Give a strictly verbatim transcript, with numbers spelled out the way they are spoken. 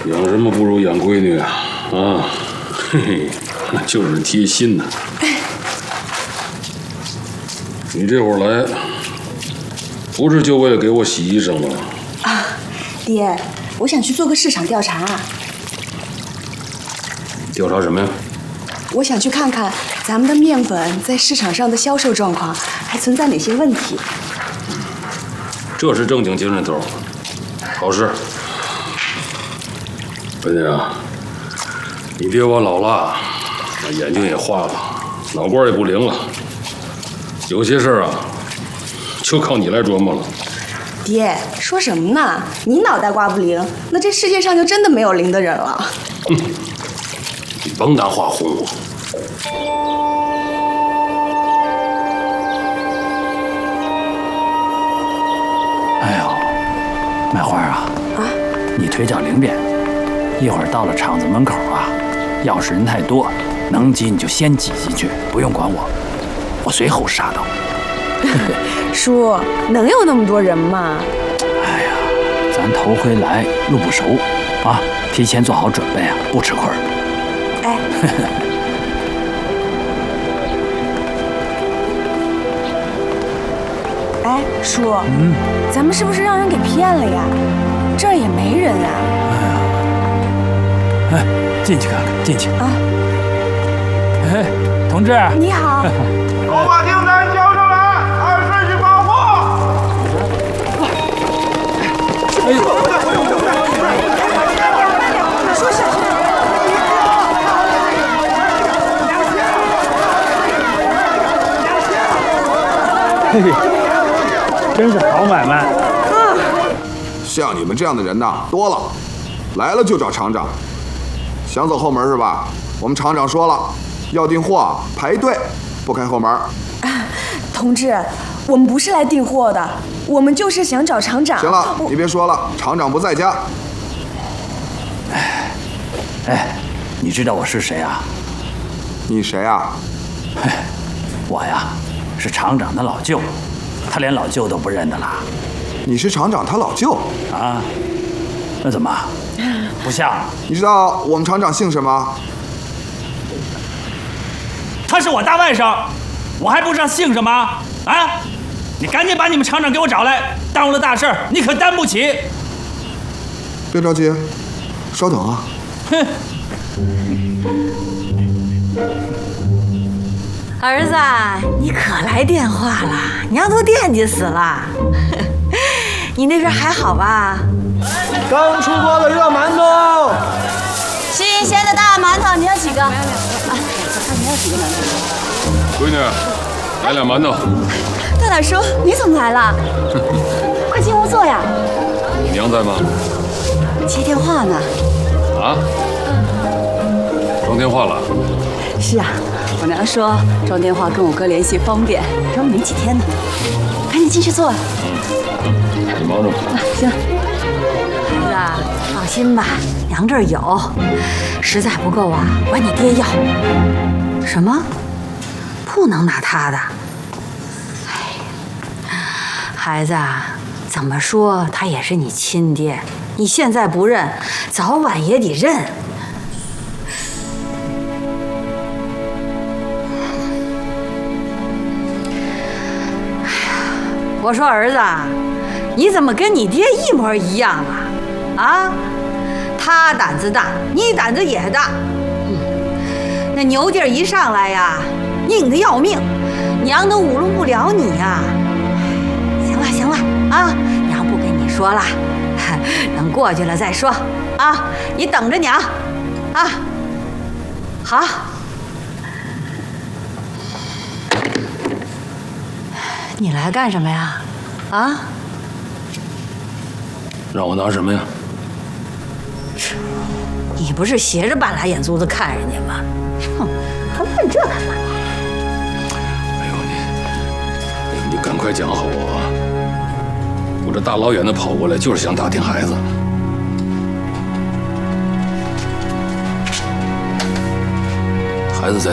养什么不如养闺女啊！啊，嘿嘿，就是贴心呐。你这会儿来，不是就为了给我洗衣裳了？ 啊，爹，我想去做个市场调查。 调查什么呀？ 我想去看看咱们的面粉在市场上的销售状况，还存在哪些问题。 这是正经精神头，好事。文姐啊，你爹我老了，那眼睛也花了，脑瓜也不灵了，有些事儿啊，就靠你来琢磨了。 爹，说什么呢？你脑袋瓜不灵，那这世界上就真的没有灵的人了。 哼，你甭拿话哄我。 哎呦，麦花啊， 啊， 你腿脚灵便，一会儿到了厂子门口啊，要是人太多，能挤你就先挤进去，不用管我，我随后杀到。 叔，能有那么多人吗？ 哎呀，咱头回来路不熟啊，提前做好准备啊，不吃亏。 哎。哎，叔， 嗯， 咱们是不是让人给骗了呀？这儿也没人啊。 哎呀，哎，进去看看，进去啊。 哎，同志， 你好。 都把订单交上来，按顺序发货。 哎呦， 说小声。 嘿嘿。真是好买卖啊！ 像你们这样的人呐，多了，来了就找厂长。想走后门是吧？我们厂长说了，要订货排队，不开后门。 啊，同志，我们不是来订货的，我们就是想找厂长。 行了，你别说了，厂长不在家。 哎，哎，你知道我是谁啊？ 你谁啊？ 嘿，我呀，是厂长的老舅。他连老舅都不认得了。 你是厂长他老舅啊？那怎么不像？ 你知道我们厂长姓什么？ 他是我大外甥，我还不知道姓什么啊！你赶紧把你们厂长给我找来，耽误了大事你可担不起。 别着急，稍等啊。 哼。 儿子，你可来电话了，娘都惦记死了。你那边还好吧？ 刚出锅的热馒头， 新鲜的大馒头，你要几个？啊， 你要几个馒头？闺女，来俩馒头。 大胆叔，你怎么来了？快进屋坐呀。 你娘在吗？ 接电话呢。 啊？装电话了？ 是啊。我娘说装电话跟我哥联系方便，装没几天呢。赶紧进去坐。 嗯，你忙着吧。 啊，行。 孩子，放心吧，娘这儿有，实在不够啊，管你爹要。什么？不能拿他的？哎，孩子，怎么说他也是你亲爹，你现在不认，早晚也得认。我说儿子，你怎么跟你爹一模一样啊？啊，他胆子大，你胆子也大。嗯，那牛劲儿一上来呀，硬得要命，娘都侮辱不了你呀。行了行了啊，娘不跟你说了，等过去了再说啊。你等着娘啊。好。你来干什么呀？啊？ 让我拿什么呀？ 你不是斜着半拉眼珠子看人家吗？哼，还问这干嘛？ 哎呦你，你赶快讲好我啊！我这大老远的跑过来，就是想打听孩子。孩子在